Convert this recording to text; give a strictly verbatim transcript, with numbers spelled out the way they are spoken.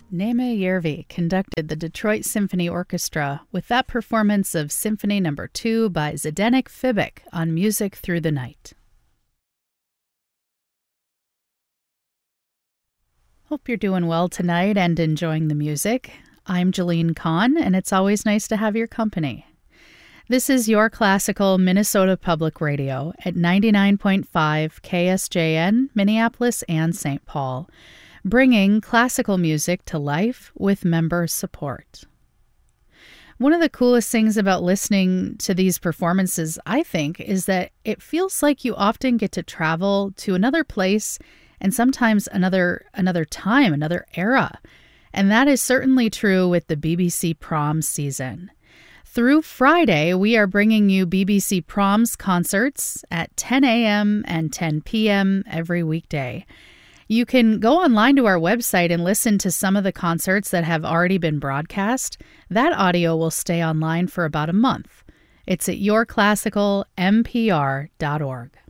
Neme Järvi conducted the Detroit Symphony Orchestra with that performance of Symphony Number two by Zdeněk Fibik on Music Through the Night. Hope you're doing well tonight and enjoying the music. I'm Jalene Kahn, and it's always nice to have your company. This is Your Classical Minnesota Public Radio at ninety-nine point five K S J N, Minneapolis and Saint Paul, bringing classical music to life with member support. One of the coolest things about listening to these performances, I think, is that it feels like you often get to travel to another place and sometimes another another time, another era. And that is certainly true with the B B C Proms season. Through Friday, we are bringing you B B C Proms concerts at ten a.m. and ten p.m. every weekday. You can go online to our website and listen to some of the concerts that have already been broadcast. That audio will stay online for about a month. It's at your classical m p r dot org.